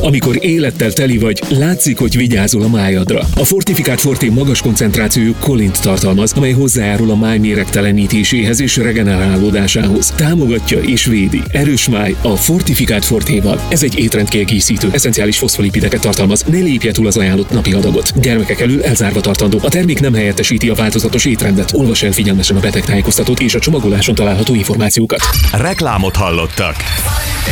Amikor élettel teli vagy, látszik, hogy vigyázol a májadra. A Fortifikált Forté magas koncentrációjú kolint tartalmaz, amely hozzájárul a máj méregtelenítéséhez és regenerálódásához. Támogatja és védi. Erős máj a Fortifikált Fortéval. Ez egy étrendkiegészítő, eszenciális foszfolipideket tartalmaz. Ne lépje túl az ajánlott napi adagot. Gyermekek elől elzárva tartandó. A termék nem helyettesíti a változatos étrendet. Olvas el figyelmesen a betegtájékoztatót és a csomagoláson található információkat. Reklámot hallottak.